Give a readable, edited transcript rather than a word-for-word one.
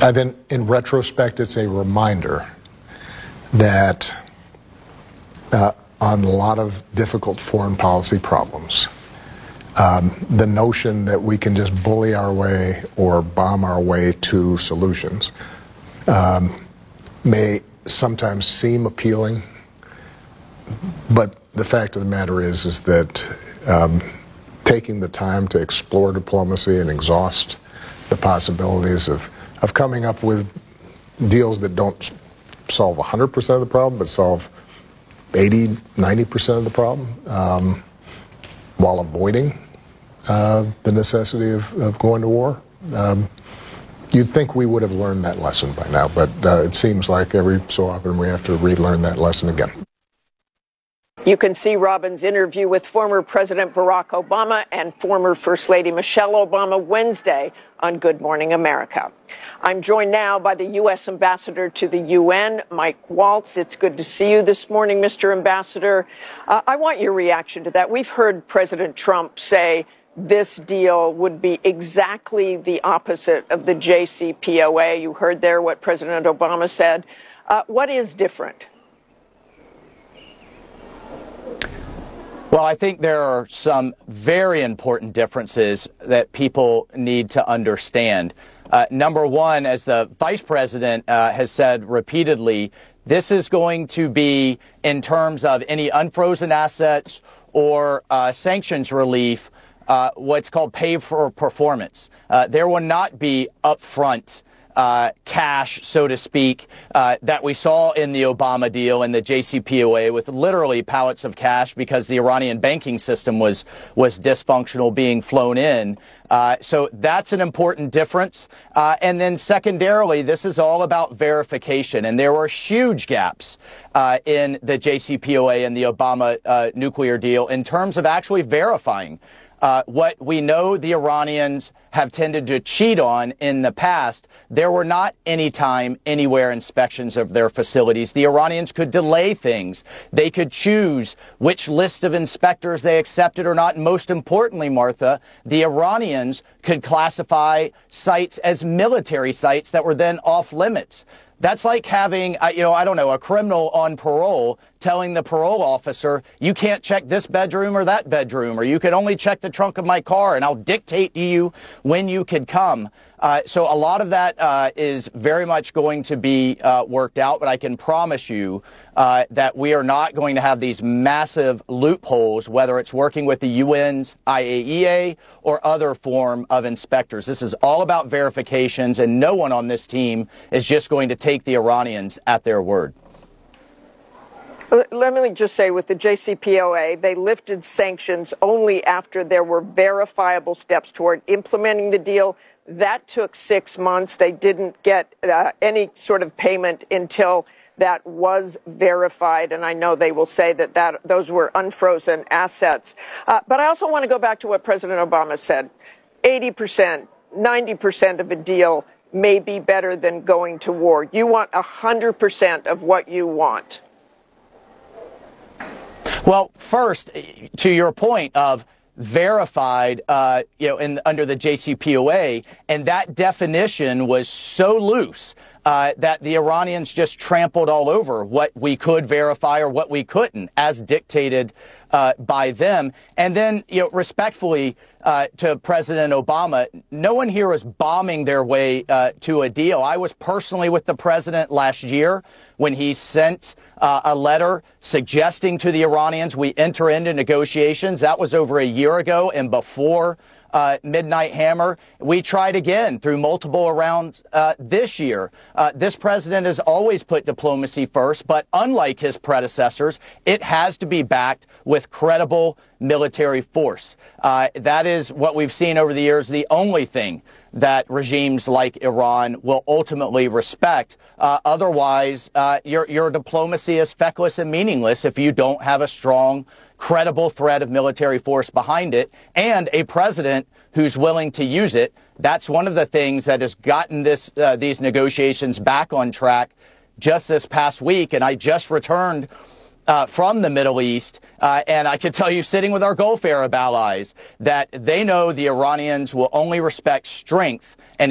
Then in retrospect, it's a reminder that on a lot of difficult foreign policy problems, the notion that we can just bully our way or bomb our way to solutions may sometimes seem appealing, but the fact of the matter is that taking the time to explore diplomacy and exhaust the possibilities of coming up with deals that don't solve 100% of the problem, but solve 80, 90% of the problem, while avoiding the necessity of going to war. You'd think we would have learned that lesson by now, but it seems like every so often we have to relearn that lesson again. You can see Robin's interview with former President Barack Obama and former First Lady Michelle Obama Wednesday on Good Morning America. I'm joined now by the U.S. Ambassador to the UN, Mike Waltz. It's good to see you this morning, Mr. Ambassador. I want your reaction to that. We've heard President Trump say this deal would be exactly the opposite of the JCPOA. You heard there what President Obama said. What is different? Well, I think there are some very important differences that people need to understand. Number one, as the vice president has said repeatedly, this is going to be, in terms of any unfrozen assets or sanctions relief, what's called pay for performance. There will not be upfront cash, so to speak, that we saw in the Obama deal and the JCPOA with literally pallets of cash because the Iranian banking system was dysfunctional being flown in. So that's an important difference. And then secondarily, this is all about verification. And there were huge gaps in the JCPOA and the Obama nuclear deal in terms of actually verifying what we know the Iranians have tended to cheat on in the past. There were not anytime, anywhere inspections of their facilities. The Iranians could delay things. They could choose which list of inspectors they accepted or not. And most importantly, Martha, the Iranians could classify sites as military sites that were then off limits. That's like having, a criminal on parole telling the parole officer, you can't check this bedroom or that bedroom, or you can only check the trunk of my car, and I'll dictate to you when you could come. So a lot of that is very much going to be worked out, but I can promise you that we are not going to have these massive loopholes, whether it's working with the UN's IAEA or other form of inspectors. This is all about verifications, and no one on this team is just going to take the Iranians at their word. Let me just say, with the JCPOA, they lifted sanctions only after there were verifiable steps toward implementing the deal. That took 6 months. They didn't get any sort of payment until that was verified. And I know they will say that those were unfrozen assets. But I also want to go back to what President Obama said. 80%, 90% of a deal may be better than going to war. You want 100% of what you want. Well, first, to your point of verified, under the JCPOA, and that definition was so loose that the Iranians just trampled all over what we could verify or what we couldn't, as dictated by them. And then, respectfully to President Obama, no one here is bombing their way to a deal. I was personally with the president last year when he sent a letter suggesting to the Iranians we enter into negotiations. That was over a year ago and before Midnight Hammer. We tried again through multiple rounds this year. This president has always put diplomacy first, but unlike his predecessors, it has to be backed with credible military force. That is what we've seen over the years, the only thing that regimes like Iran will ultimately respect. Otherwise, your diplomacy is feckless and meaningless if you don't have a strong, credible threat of military force behind it and a president who's willing to use it. That's one of the things that has gotten these negotiations back on track just this past week. And I just returned from the Middle East, and I can tell you, sitting with our Gulf Arab allies, that they know the Iranians will only respect strength